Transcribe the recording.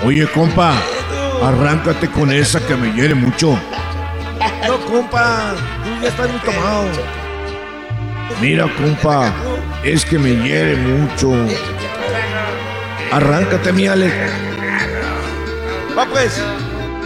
Oye, compa, arráncate con esa que me hiere mucho. No, compa, tú ya estás muy tomado. Mira, compa, es que me hiere mucho. Arráncate, mi Alex. Va pues.